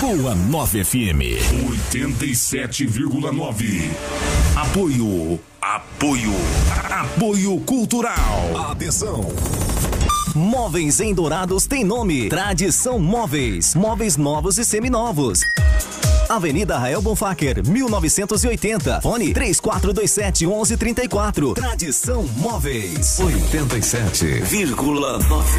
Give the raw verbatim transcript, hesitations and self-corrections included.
Boa Nova F M. oitenta e sete vírgula nove. Apoio. Apoio. Apoio cultural. Atenção. Móveis em Dourados tem nome. Tradição Móveis. Móveis novos e seminovos. Avenida Rael Bonfacker, mil novecentos e oitenta. Fone três quatro dois sete, onze trinta e quatro. Tradição Móveis. oitenta e sete vírgula nove.